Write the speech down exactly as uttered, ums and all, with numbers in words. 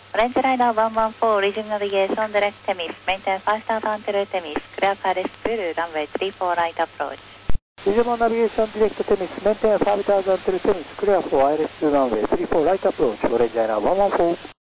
オレンジライナーワンワンフォー、リジンナビゲーション、ディレクトテミス、メンテンファーストアウトアンテルテミス、クリアパーディスプル、ランウェイスリーフォーライトアプローチ。 リジョンナビゲーション、ディレクトテミス、メンテンファーストアウトアンテルテミス、クリアフォーアイレスランウェイスリーフォーライトアプローチ、オレンジライナーワンワンフォー。